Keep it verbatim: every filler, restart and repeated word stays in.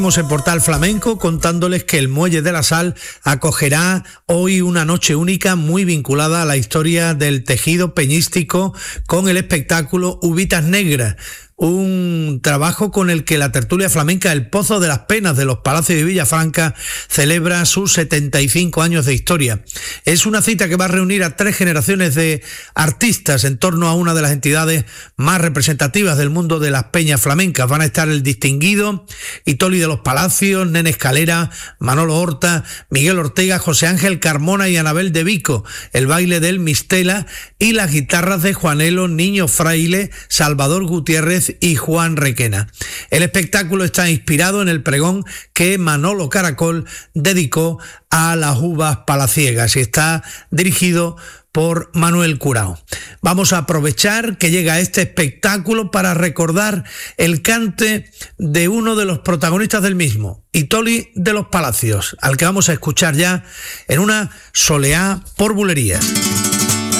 En Portal Flamenco, contándoles que el Muelle de la Sal acogerá hoy una noche única muy vinculada a la historia del tejido peñístico con el espectáculo Uvitas Negras, un trabajo con el que la tertulia flamenca El Pozo de las Penas de los Palacios de Villafranca celebra sus setenta y cinco años de historia. Es una cita que va a reunir a tres generaciones de artistas en torno a una de las entidades más representativas del mundo de las peñas flamencas. Van a estar el distinguido Itoli de los Palacios, Nene Escalera, Manolo Horta, Miguel Ortega, José Ángel Carmona y Anabel de Vico, el baile del Mistela y las guitarras de Juanelo, Niño Fraile, Salvador Gutiérrez y Juan Requena. El espectáculo está inspirado en el pregón que Manolo Caracol dedicó a las uvas palaciegas y está dirigido por Manuel Curao. Vamos a aprovechar que llega este espectáculo para recordar el cante de uno de los protagonistas del mismo, Itoli de los Palacios, al que vamos a escuchar ya en una soleá por bulerías.